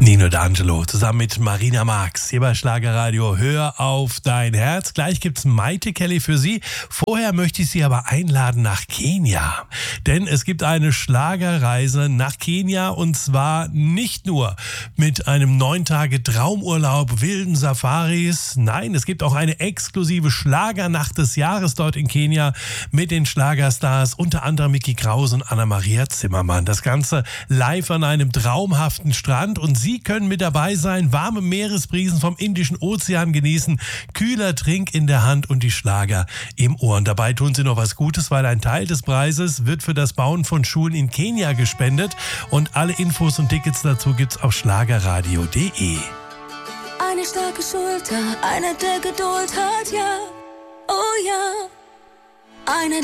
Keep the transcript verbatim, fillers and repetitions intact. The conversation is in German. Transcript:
Nino D'Angelo zusammen mit Marina Marx hier bei Schlagerradio. Hör auf dein Herz. Gleich gibt's Maite Kelly für Sie. Vorher möchte ich Sie aber einladen nach Kenia. Denn es gibt eine Schlagerreise nach Kenia und zwar nicht nur mit einem neun Tage Traumurlaub, wilden Safaris. Nein, es gibt auch eine exklusive Schlagernacht des Jahres dort in Kenia mit den Schlagerstars, unter anderem Micky Krause und Anna-Maria Zimmermann. Das Ganze live an einem traumhaften Strand und Sie können mit dabei sein, warme Meeresbrisen vom Indischen Ozean genießen, kühler Trink in der Hand und die Schlager im Ohr. Und dabei tun Sie noch was Gutes, weil ein Teil des Preises wird für das Bauen von Schulen in Kenia gespendet. Und alle Infos und Tickets dazu gibt's auf schlagerradio punkt de. Eine starke Schulter, einer, der Geduld hat, ja, oh ja. Einer,